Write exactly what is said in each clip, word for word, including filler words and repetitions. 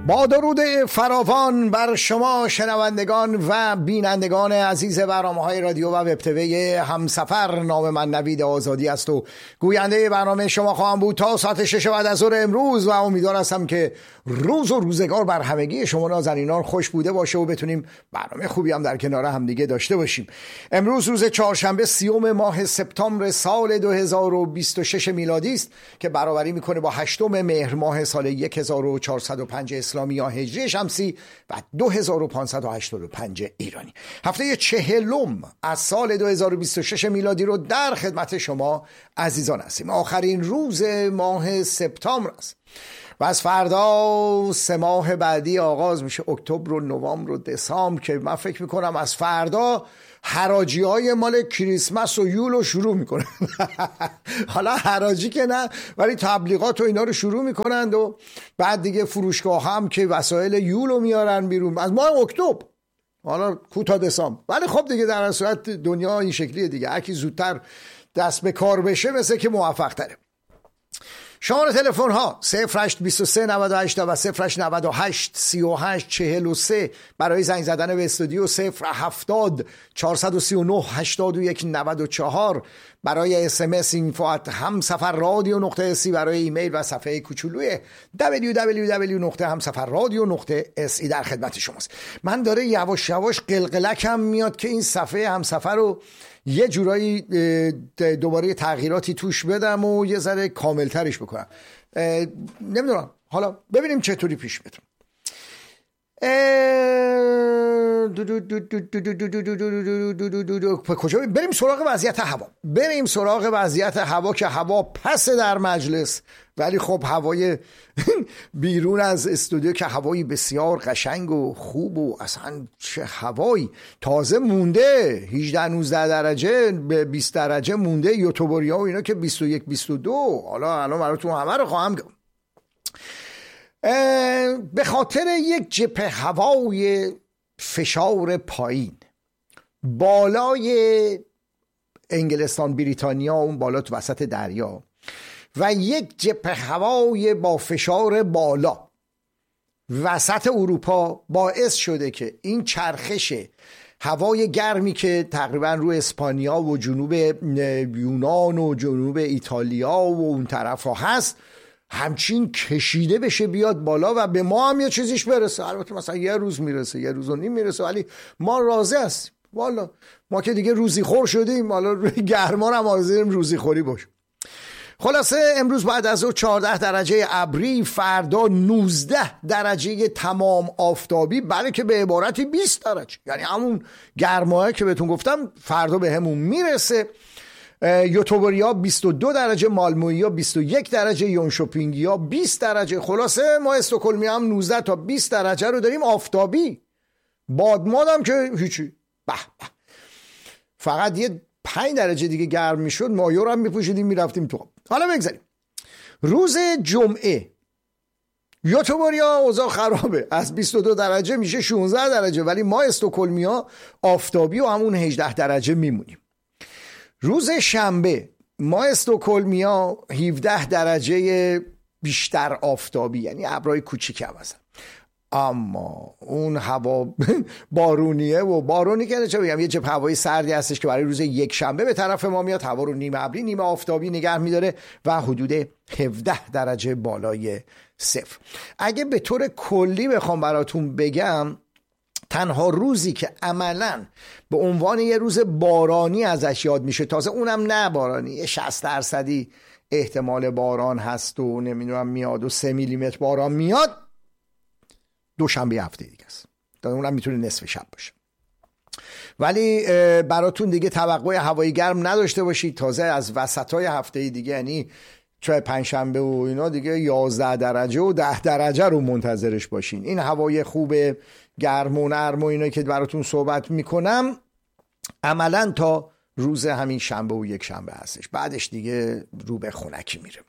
با درود فراوان بر شما شنوندگان و بینندگان عزیز برنامه‌های رادیو و وب تیوی همسفر، نام من نوید آزادی است و گوینده برنامه شما خواهم بود تا ساعت شش بعد از ظهر امروز و امیدوار هستم که روز و روزگار بر همگی شما نازنینان خوش بوده باشه و بتونیم برنامه خوبی هم در کنار همدیگه داشته باشیم. امروز روز چهارشنبه سیوم ماه سپتامبر سال دو هزار و بیست و شش میلادی است که برابری میکنه با هشتم مهر ماه سال هزار و چهارصد و پنج اسلامی یا هجری شمسی و دو هزار و پانصد و هشتاد و پنج ایرانی. هفته چهلم از سال دو هزار و بیست و شش میلادی رو در خدمت شما عزیزان هستیم. آخرین روز ماه سپتامبر است و از فردا سه ماه بعدی آغاز میشه، اکتبر و نوامبر و دسامبر، که من فکر میکنم از فردا حراجی های مال کریسمس و یول رو شروع میکنن. حالا حراجی که نه، ولی تبلیغات و اینا رو شروع میکنند و بعد دیگه فروشگاه هم که وسایل یول رو میارن بیرون از ماه اکتبر، حالا کوتا دسامبر. ولی خب دیگه در اصل صورت دنیا این شکلیه دیگه، هر کی زودتر دست به کار بشه مثل که موفق تره. شماره تلفن ها صفر هشت دو سه نود و هشت و صفر هشت نود و هشت سی و هشت چهل و سه برای زنگ زدن به استودیو، صفر هفتاد چهارصد و سی و نه هشتاد و یک نود و چهار برای اس ام اس اینفو ات همسفر رادیو نقطه اسی برای ایمیل و صفحه کوچولوی دبلیو دبلیو دبلیو نقطه همسفر رادیو نقطه اسی در خدمت شماست. من داره یواش یواش قلقلکم میاد که این صفحه همسفر رو یه جورایی دوباره تغییراتی توش بدم و یه ذره کاملترش بکنم. نمیدونم، حالا ببینیم چطوری پیش میرم. کجا بریم؟ سراغ وضعیت هوا. بریم سراغ وضعیت هوا که هوا پس در مجلس، ولی خب هوای بیرون از استودیو که هوایی بسیار قشنگ و خوب و اصلا چه هوایی تازه مونده، هجده نوزده درجه به بیست درجه مونده. یوتوبریا و اینا که بیست و یک بیست و دو. حالا الان براتون همه رو خواهم گفت. به خاطر یک جبهه هوای فشار پایین بالای انگلستان بریتانیا، اون بالا تو وسط دریا، و یک جبهه هوای با فشار بالا وسط اروپا باعث شده که این چرخش هوای گرمی که تقریبا روی اسپانیا و جنوب یونان و جنوب ایتالیا و اون طرف ها هست همچین کشیده بشه بیاد بالا و به ما هم یه چیزیش برسه. البته مثلا یه روز میرسه، یه روز و نیم میرسه، ولی ما راضی هستیم. والا ما که دیگه روزی خور شدیم، حالا روی گرما هم حاضریم روزی خوری باشه. خلاصه امروز بعد از او چهارده درجه ابری، فردا نوزده درجه تمام آفتابی، بله که به عبارتی بیست درجه، یعنی همون گرماه که بهتون گفتم فردا به همون میرسه. یوتوبریا بیست و دو درجه، مالمویا بیست و یک درجه، یونشوپینگیا بیست درجه. خلاصه ما استکهلمی هم نوزده تا بیست درجه رو داریم آفتابی. بادمادم که هیچی، به به. فقط یه پنج درجه دیگه گرم میشد مایور هم میپوشیدیم میرفتیم تو. حالا بگذاریم روز جمعه یوتوبریا اوضاع خرابه، از بیست و دو درجه میشه شانزده درجه، ولی ما استکهلمیا آفتابی و همون هجده درجه میمونیم. روز شنبه ما استکهلمیا هفده درجه بیشتر آفتابی، یعنی ابرای کوچیک هم هستن، اما اون هوا بارونیه و بارونی که چه بگم، یه جبهه هوایی سردی هستش که برای روز یک شنبه به طرف ما میاد، هوا رو نیمه ابری نیمه آفتابی نگه میداره و حدود هفده درجه بالای صفر. اگه به طور کلی بخوام براتون بگم، تنها روزی که عملاً به عنوان یه روز بارانی ازش یاد میشه، تازه اونم نه بارانی، یه شصت درصدی احتمال باران هست و نمیدونم میاد و سه میلیمتر باران میاد، دوشنبه هفته دیگه است. اونم میتونه نصف شب باشه. ولی براتون دیگه توقع هوای گرم نداشته باشید، تازه از وسطای هفته دیگه، یعنی چه پنجشنبه و اینا دیگه یازده درجه و ده درجه رو منتظرش باشین. این هوای خوب گرم و نرم و اینا که براتون صحبت میکنم عملا تا روز همین شنبه و یک شنبه هستش، بعدش دیگه رو به خنکی میره.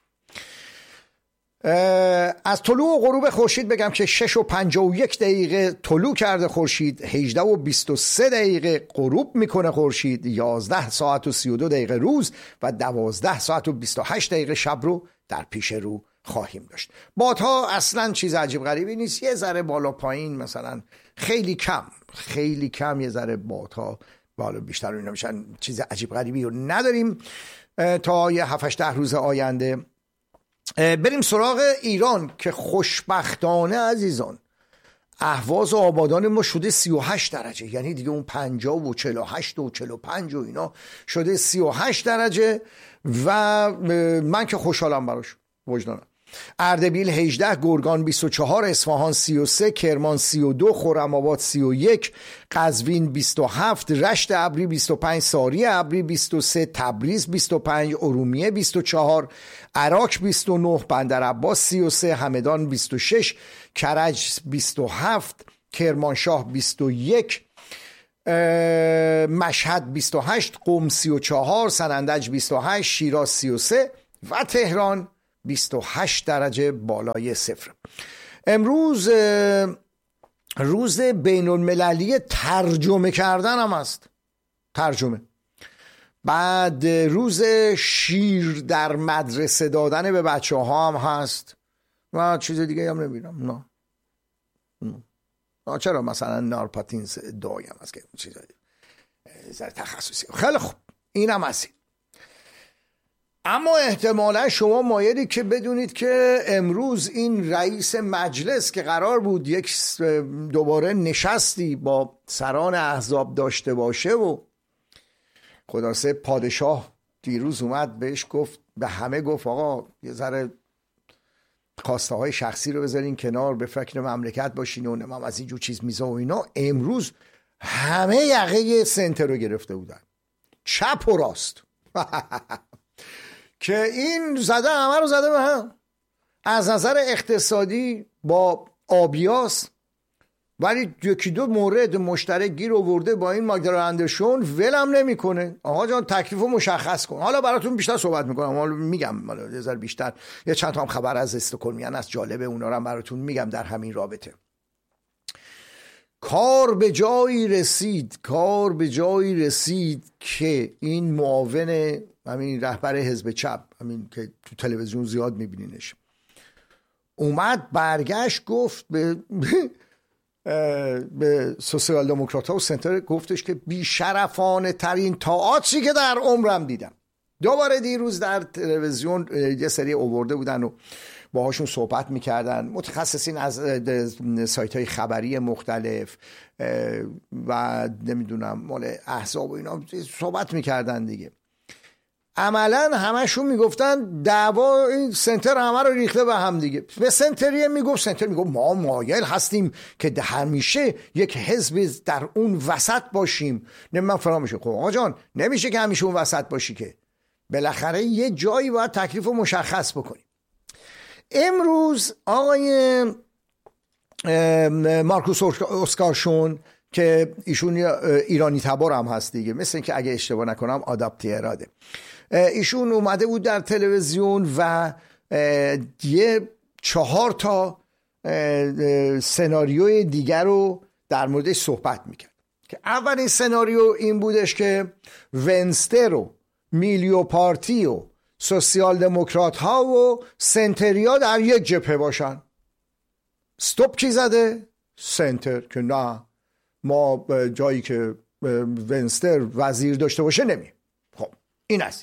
از طلوع و غروب خورشید بگم که شش و پنجاه و یک دقیقه طلوع کرده خورشید، هجده و بیست و سه دقیقه غروب میکنه خورشید، یازده ساعت و سی و دو دقیقه روز و دوازده ساعت و بیست و هشت دقیقه شب رو در پیش رو خواهیم داشت. بادها اصلا چیز عجیب غریبی نیست، یه ذره بالا پایین، مثلا خیلی کم خیلی کم یه ذره بادها بالا بیشتر اینا میشن، چیز عجیب غریبی رو نداریم تا یه هفت ده روز آینده. بریم سراغ ایران که خوشبختانه عزیزان اهواز و آبادان ما شده سی و هشت درجه، یعنی دیگه اون پنجاه و چهل و هشت و چهل و پنج و اینا شده سی و هشت درجه و من که خوشحالم براش وجدانم. اردبیل هجده، گرگان بیست و چهار، اصفهان سی و سه، کرمان سی و دو، خرم‌آباد سی و یک، قزوین بیست و هفت، رشت ابری بیست و پنج، ساری ابری بیست و سه، تبریز بیست و پنج، ارومیه بیست و چهار، عراق بیست و نه، بندرعباس سی و سه، همدان بیست و شش، کرج بیست و هفت، کرمانشاه بیست و یک، مشهد بیست و هشت، قم سی و چهار، سنندج بیست و هشت، شیراز سی و سه و تهران بیست و هشت درجه بالای صفر. امروز روز بین المللی ترجمه کردن هم است، ترجمه. بعد روز شیر در مدرسه دادن به بچه ها هم هست و چیز دیگه هم نمیدونم. نه نه چرا مثلا نارپاتینز دایی هم هست که چیز تخصصی. خیلی خوب، این هم هست. اما احتمالا شما مایلی که بدونید که امروز این رئیس مجلس که قرار بود یک دوباره نشستی با سران احزاب داشته باشه و خلاصه پادشاه دیروز اومد بهش گفت، به همه گفت آقا یه ذره خواسته های شخصی رو بذارین کنار، به فکر مملکت باشین و نمام از اینجور چیز میزا و اینا. امروز همه یقه سنتر رو گرفته بودن، چپ و راست که این زده همه رو زده به هم. از نظر اقتصادی با آبیاس، ولی یکی دو مورد مشترک گیر آورده با این ماگدالena اندرسون، ولم نمیکنه. آقا جان تکلیفو مشخص کن. حالا براتون بیشتر صحبت میکنم، حالا میگم حالا یه ذره بیشتر، یه چند تا هم خبر از استکهلمیان از جالبه، اونا رو هم براتون میگم در همین رابطه. کار به جایی رسید کار به جایی رسید که این معاون همین رهبر حزب چپ، همین که تو تلویزیون زیاد میبینینش، اومد برگشت گفت به به سوسیال دموکرات ها و سنتر، گفتش که بیشرفانه ترین تئاتری که در عمرم دیدم. دوباره دیروز در تلویزیون یه سری آورده بودن و باهاشون صحبت میکردن متخصصین از سایت های خبری مختلف و نمیدونم مال احزاب و اینا صحبت میکردن دیگه. عملا همشون میگفتن دعوا این سنتر همه رو ریخته به هم دیگه. به سنتریه میگفت، سنتر میگفت ما مایل هستیم که همیشه یک حزب در اون وسط باشیم. نمیدونم فرام میشه. خب آقا جان نمیشه که همیشه اون وسط باشی، که بالاخره یه جایی باید تکلیف رو مشخص بکنیم. امروز آقای مارکوس اسکارشون که ایشون ایرانی تبار هم هست دیگه، مثل این که اگه اشتباه نکنم آداپتی اراده، ایشون اومده بود در تلویزیون و یه چهار تا سناریوی دیگر رو در موردش صحبت میکرد که اولین سناریو این بودش که ونستر و میلیو پارتی و سوسیال دموکرات ها و سنتریا در یک جبهه باشن. استوب کی زده؟ سنتر، که نه ما جایی که ونستر وزیر داشته باشه نمی. خب این است.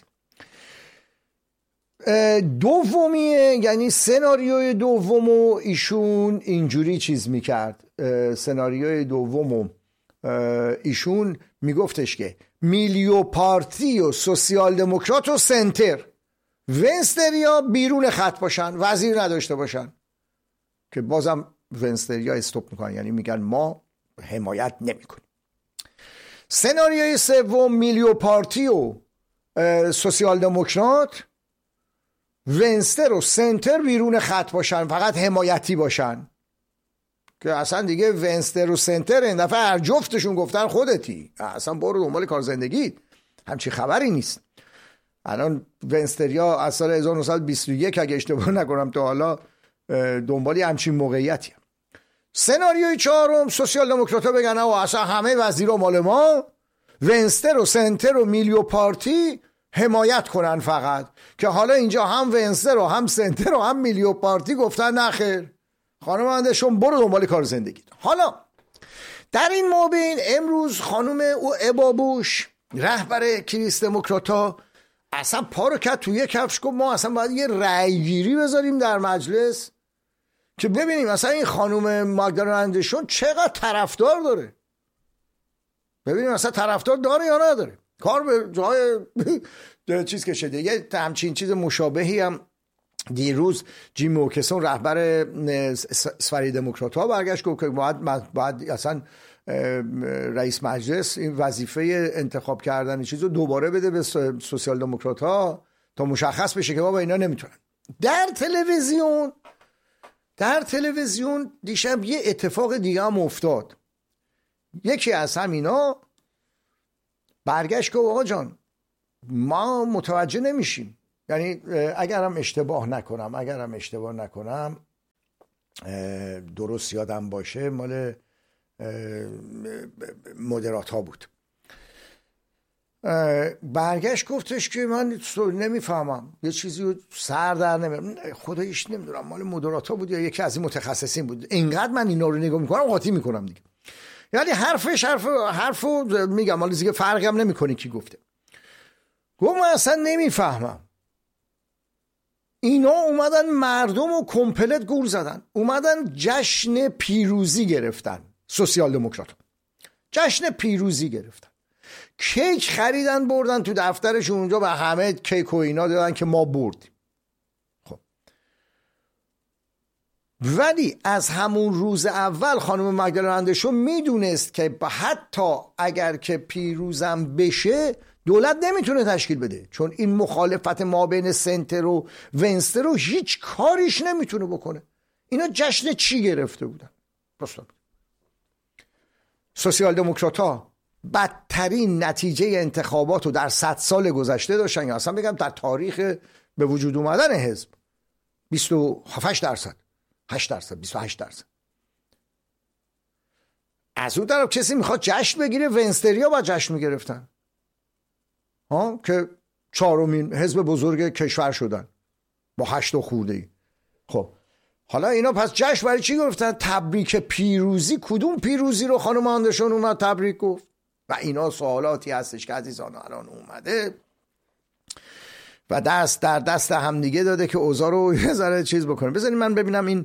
دومیه، یعنی سناریوی دومو ایشون اینجوری چیز میکرد. سناریوی دومو ایشون میگفتش که میلیو پارتی و سوسیال دموکرات و سنتر، ونستریا بیرون خط باشن، وزیر نداشته باشن، که بازم ونستریا استوب میکنن، یعنی میگن ما حمایت نمیکنیم. سناریوی سوم میلیو پارتی و سوسیال دموکرات، ونستر و سنتر بیرون خط باشن، فقط حمایتی باشن، که اصلا دیگه ونستر و سنتر این دفعه هر جفتشون گفتن خودتی، اصلا برو دنبال کار زندگی، همچی خبری نیست. الان ونستریا از سال هزار و نهصد و بیست و یک اگه اشتباه نکنم تا حالا دنبالی همچین موقعیتی هم. سناریوی چهارم سوسیال دموکرات‌ها بگن آقا اصلا همه وزیرا مال ما، ونستر و سنتر و میلیو پارتی حمایت کنن فقط، که حالا اینجا هم ونستر و هم سنتر و هم میلیو پارتی گفتن نخیر خانم اندشون برو دنبال کار زندگی. حالا در این مابین امروز خانم او ابابوش رهبر کریس دموکراتا اصلا پا رو کرد توی کفش، گفت ما اصلا باید یه رأی گیری بذاریم در مجلس که ببینیم اصلا این خانم ماگدالنا اندشون چقدر طرفدار داره، ببینیم اصلا طرفدار داره یا نداره. کار به جای چیز که شده. یه همچین چیز مشابهی هم دیروز جیم اوکسون رهبر سفری دموکرات ها برگشت گفت که باید, باید اصلا رئیس مجلس این وظیفه انتخاب کردن چیز رو دوباره بده به سوسیال دموکرات ها تا مشخص بشه که بابا اینا نمیتونن. در تلویزیون در تلویزیون دیشب یه اتفاق دیگه هم افتاد. یکی از همینا برگشت که آقا جان ما متوجه نمیشیم، یعنی اگرم اشتباه نکنم اگرم اشتباه نکنم درست یادم باشه مال مدرات ها بود، برگشت گفتش که من نمیفهمم یه چیزی رو سر در نمیارم، خداییش نمیدونم مال مدرات ها بود یا یکی از این متخصصین بود، اینقدر من اینا رو نگاه میکنم قاطی میکنم دیگه، یعنی حرفش حرف حرفو میگم مال دیگه فرقی هم نمیکنه کی گفته. گفت من اصلا نمیفهمم، اینا اومدن مردم رو کمپلت گول زدن، اومدن جشن پیروزی گرفتن، سوسیال دموکرات جشن پیروزی گرفتن، کیک خریدن بردن تو دفترشون اونجا و همه کیک و اینا دادن که ما بردیم. خب ولی از همون روز اول خانم ماگدالنا اندشون میدونست که حتی اگر که پیروزم بشه دولت نمیتونه تشکیل بده، چون این مخالفت ما بین سنتر و ونستر رو هیچ کاریش نمیتونه بکنه. اینا جشن چی گرفته بودن؟ سوسیال دموکرات ها بدترین نتیجه انتخابات رو در صد سال گذشته داشتن، یا اصلا بگم در تاریخ به وجود اومدن حزب، بیست و هفت درصد هشت درصد بیست و هشت درصد. از اون طرف کسی میخواد جشن بگیره، ونستریا با جشن میگرفتن ها که چهارمین حزب بزرگ کشور شدن با هشت و خورده ای. خب حالا اینا پس جشن برای چی گرفتن؟ تبریک پیروزی. کدوم پیروزی رو خانم اندشون اومد تبریک گفت؟ و اینا سوالاتی هستش که عزیزان الان اومده و دست در دست هم دیگه داده که اوضاع رو یه ذره چیز بکنه. بذارید من ببینم این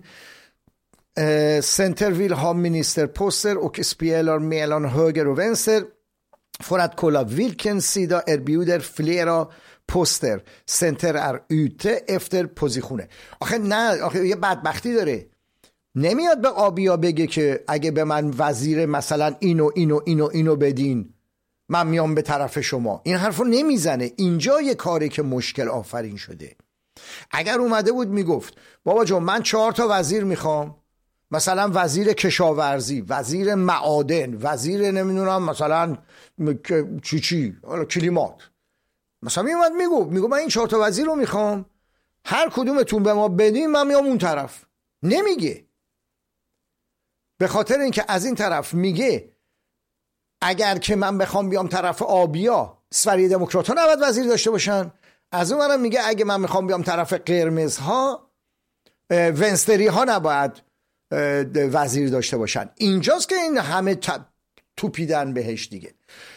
سنتر ویل ها مینیستر پوستر och spelar mellan höger och vänster för att kolla vilken sida erbjuder flera poster. Center är ute efter positioner. آخه نه، آخه یه بدبختی داره، نمیاد به آبیا بگه که اگه به من وزیر مثلا اینو اینو اینو اینو بدین من میام به طرف شما. این حرفو نمیزنه. اینجا یه کاری که مشکل آفرین شده. اگر اومده بود میگفت بابا جون من چهار تا وزیر میخوام، مثلا وزیر کشاورزی، وزیر معادن، وزیر نمیدونم مثلا چی چی کلیمات، مثلا میومد میگو میگو من این چهار تا وزیر رو میخوام، هر کدومتون به ما بدین من میام اون طرف. نمیگه، به خاطر اینکه از این طرف میگه اگر که من بخوام بیام طرف آبیا سفری دموکرات ها نباید وزیر داشته باشن، از اون برم میگه اگه من میخوام بیام طرف قرمزها ونستری ها نباید وزیر داشته باشن. اینجاست که این همه توپیدن بهش دیگه.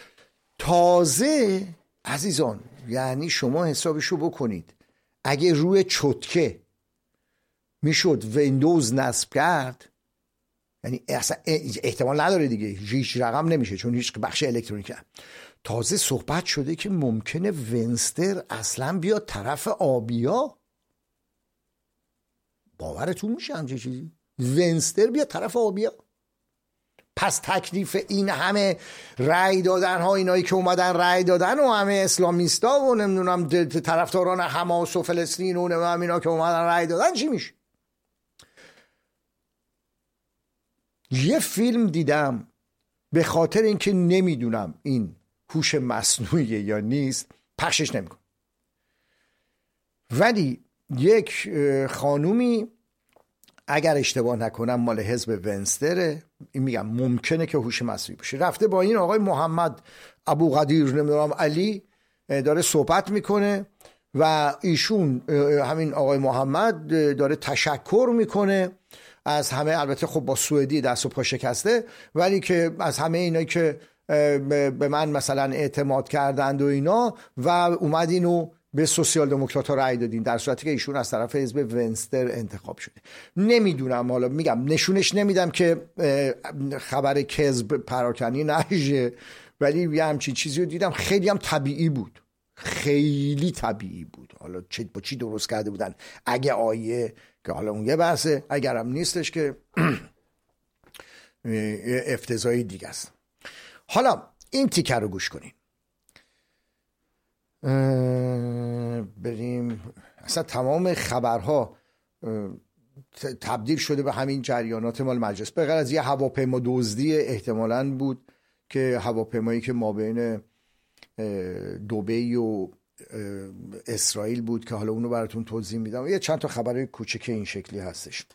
تازه عزیزان یعنی شما حسابشو بکنید اگه روی چتکه میشد ویندوز نصب کرد، یعنی اصلا احتمال نداره دیگه، هیچ رقم نمیشه چون هیچ بخش الکترونیکه. تازه صحبت شده که ممکنه ونستر اصلا بیاد طرف آبیا. باورتون میشه همچین چیزی؟ ونستر بیاد طرف آبیا؟ پس تکلیف این همه رأی دادن ها، اینایی که اومدن رأی دادن و همه اسلامیستا و نمیدونم طرفداران حماس و فلسطین و نمیدونم اینا که اومدن رأی دادن چی میشه؟ یه فیلم دیدم، به خاطر اینکه نمیدونم این هوش مصنوعیه یا نیست پخشش نمیکنم، ولی یک خانومی اگر اشتباه نکنم مال حزب ونستره، این میگم ممکنه که هوش مصنوعی باشه، رفته با این آقای محمد ابو قدیر نمیدونم علی داره صحبت میکنه و ایشون همین آقای محمد داره تشکر میکنه از همه، البته خب با سوئدی دست و پا شکسته، ولی که از همه اینایی که به من مثلا اعتماد کردند و اینا و اومدین و به سوسیال دموکرات ها رأی دادین، در صورتی که ایشون از طرف حزب ونستر انتخاب شده. نمیدونم، حالا میگم نشونش نمیدم که خبر کذب پراکنی نشه، ولی یه همچین چیزی رو دیدم، خیلی هم طبیعی بود، خیلی طبیعی بود. حالا چه با چی درست کرده بودن، اگه آیه که حالا اون یه بحثه، اگرم نیستش که افتضاحی دیگه است. حالا این تیکه رو گوش کنین، بریم. اصلا تمام خبرها تبدیل شده به همین جریانات مال مجلس، به غیر از یه هواپیما دزدی احتمالاً بود که هواپیمایی که ما بین دبی و اسرائیل بود که حالا اونو براتون توضیح میدم. یه چند تا خبر کوچیک این شکلی هستش.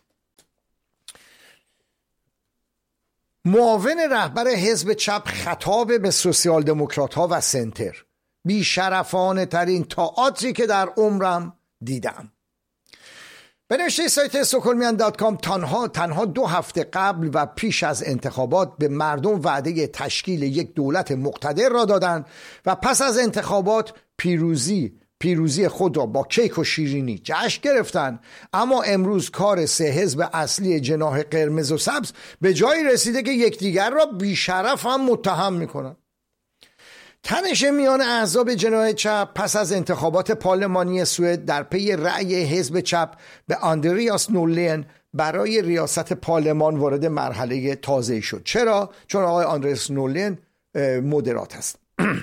معاون رهبر حزب چپ خطاب به سوسیال دموکرات ها و سنتر: بی‌شرفانه ترین تئاتری که در عمرم دیدم. به نوشته سایت استکهلمیان دات کام تنها تنها دو هفته قبل و پیش از انتخابات به مردم وعده تشکیل یک دولت مقتدر را دادند و پس از انتخابات پیروزی پیروزی خود را با کیک و شیرینی جشن گرفتند. اما امروز کار سه حزب اصلی جناح قرمز و سبز به جایی رسیده که یکدیگر را بی‌شرف هم متهم میکنند. تنش میان احزاب جناح چپ پس از انتخابات پارلمانی سوئد در پی رأی حزب چپ به آندریاس نورلین برای ریاست پارلمان وارد مرحله تازه‌ای شد. چرا؟ چون آقای آندریاس نورلین مدرات است.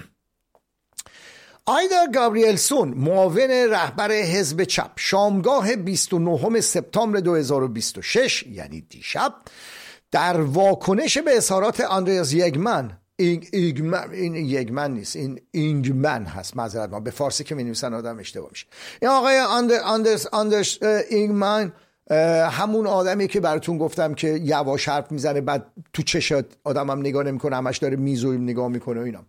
آیدا گابریلسون معاون رهبر حزب چپ شامگاه بیست و نهم سپتامبر دو هزار و بیست و شش یعنی دیشب در واکنش به اظهارات آندریاس یگمن این ایگمن این یگمن نیست، این اینگمن هست، معذرت ما به فارسی که می‌نویسن آدم اشتباه میشه. این آقای آندر آندرس آندرس اینگمن همون آدمی که براتون گفتم که یواش حرف میزنه، بعد تو چشات آدمم هم نگاه نمیکنه، همش داره میزو نگاه میکنه و اینا.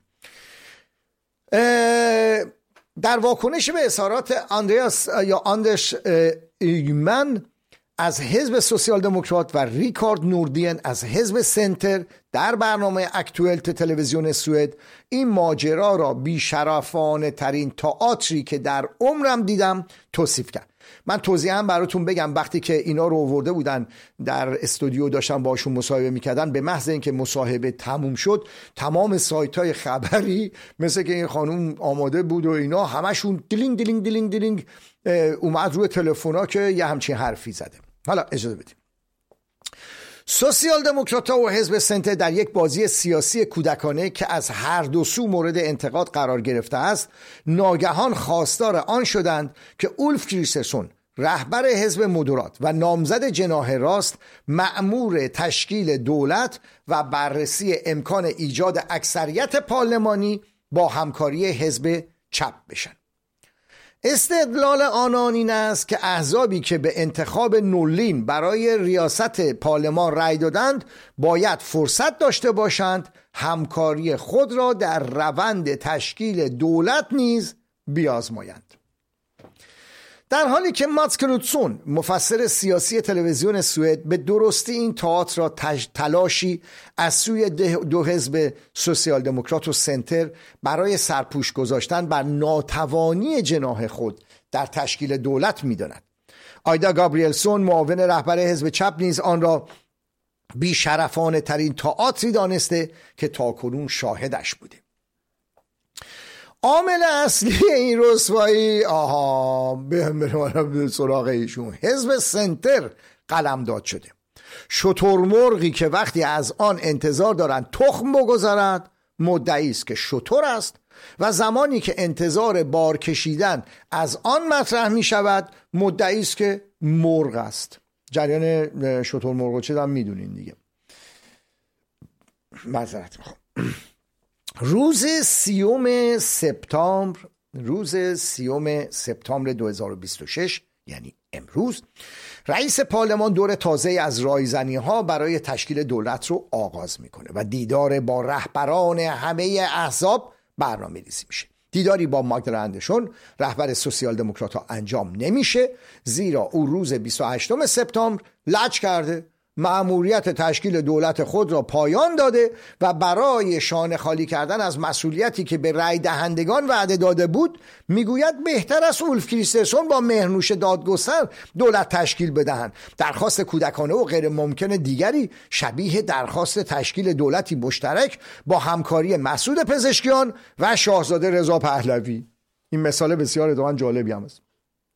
در واکنش به اظهارات آندریاس یا آندرس ایگمن از حزب سوسیال دموکرات و ریکارد نوردین از حزب سنتر در برنامه اکتوالت تلویزیون سوئد این ماجرا را بی‌شرفانه ترین تئاتری که در عمرم دیدم توصیف کرد. من توضیح هم براتون بگم، وقتی که اینا رو آورده بودن در استودیو داشتن باشون مصاحبه میکردن، به محض اینکه مصاحبه تموم شد تمام سایت های خبری مثل که این خانوم آماده بود و اینا همشون دلینگ دلینگ دلینگ دلینگ اومد روی تلفنا که یه همچین حرفی زده. حالا اجازه بدیم. سوسیال دموکرات و حزب سنتر در یک بازی سیاسی کودکانه که از هر دو سو مورد انتقاد قرار گرفته است، ناگهان خواستار آن شدند که اولف کریسترسون رهبر حزب مدرات و نامزد جناح راست مأمور تشکیل دولت و بررسی امکان ایجاد اکثریت پارلمانی با همکاری حزب چپ بشن. استدلال آنان این است که احزابی که به انتخاب نورلین برای ریاست پارلمان رأی دادند باید فرصت داشته باشند همکاری خود را در روند تشکیل دولت نیز بیازمایند. در حالی که ماتس کلودسون مفسر سیاسی تلویزیون سوئد به درستی این تئاتر را تلاشی از سوی دو حزب سوسیال دموکرات و سنتر برای سرپوش گذاشتن بر ناتوانی جناح خود در تشکیل دولت می‌داند، آیدا گابریلسون معاون رهبر حزب چپ نیز آن را بی‌شرفانه ترین تئاتری دانسته که تاکنون شاهدش بوده. عامل اصلی این رسوایی آها به سراغ ایشون حزب سنتر قلمداد شده. شترمرغی که وقتی از آن انتظار دارند تخم بگذارد مدعی است که شتر است و زمانی که انتظار بار کشیدن از آن مطرح می شود مدعی است که مرغ است. جریان شترمرغ چه هم میدونین دیگه. معذرت میخوام. روز سیوم سپتامبر روز سیوم سپتامبر دو هزار و بیست و شش یعنی امروز رئیس پارلمان دور تازه از رایزنی ها برای تشکیل دولت رو آغاز میکنه و دیدار با رهبران همه احزاب برنامه‌ریزی میشه. دیداری با ماگدالena اندرسون رهبر سوسیال دموکرات ها انجام نمیشه، زیرا او روز بیست و هشتم سپتامبر لج کرده، مأموریت تشکیل دولت خود را پایان داده و برای شانه خالی کردن از مسئولیتی که به رای دهندگان وعده داده بود میگوید بهتر است اولف کریسترسون با مهرنوش دادگستر دولت تشکیل بدهند. درخواست کودکانه و غیر ممکن دیگری شبیه درخواست تشکیل دولتی مشترک با همکاری مسعود پزشکیان و شاهزاده رضا پهلوی. این مثال بسیار اتفاقاً جالبی هم است.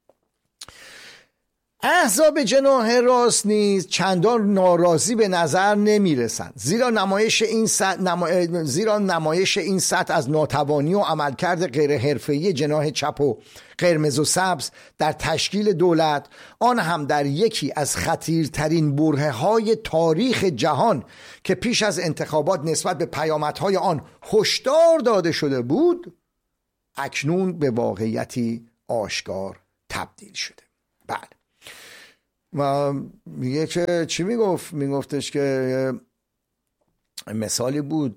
احزاب جناح راست نیز چندان ناراضی به نظر نمی رسند، زیرا نمایش این سطح نما... زیرا نمایش این سطح از ناتوانی و عملکرد غیر حرفه‌ای جناح چپ و قرمز و سبز در تشکیل دولت، آن هم در یکی از خطیرترین برهه‌های تاریخ جهان که پیش از انتخابات نسبت به پیامدهای آن هشدار داده شده بود، اکنون به واقعیتی آشکار تبدیل شده. بله، و میگه که چی میگفت؟ میگفتش که مثالی بود،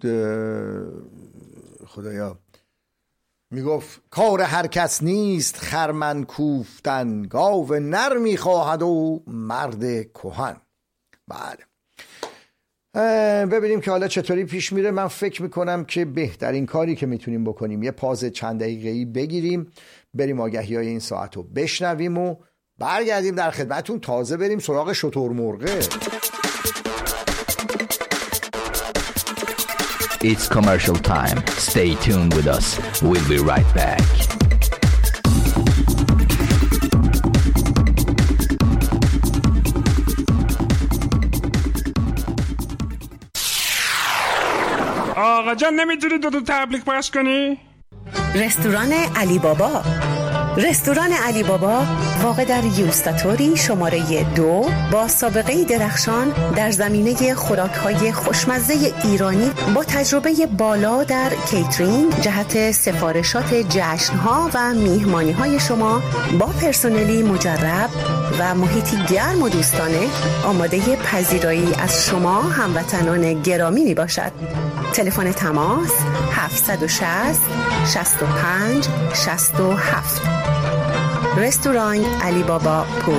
خدایا میگفت کار هر کس نیست خرمن کوفتن، گاو نر میخواهد و مرد کهن. بله، ببینیم که حالا چطوری پیش میره. من فکر میکنم که بهترین کاری که میتونیم بکنیم یه پاز چند دقیقه‌ای بگیریم، بریم آگهی های این ساعت رو بشنویم و برگردیم در خدمتون. تازه بریم سراغ شترمرغه. It's commercial time. Stay tuned with us. We'll be right back. آقا جان نمیتونی دو تا تبلیغ پخش کنی؟ رستوران علی بابا. رستوران علی بابا واقع در یوستاتوری شماره دو با سابقه درخشان در زمینه خوراک‌های خوشمزه ایرانی با تجربه بالا در کیترینگ جهت سفارشات جشن‌ها و میهمانی‌های شما با پرسنلی مجرب و محیطی گرم و دوستانه آماده پذیرایی از شما هموطنان گرامی می باشد. تلفن تماس هفت شش صفر شصت و پنج شصت و هفت. رستوران علی بابا پور.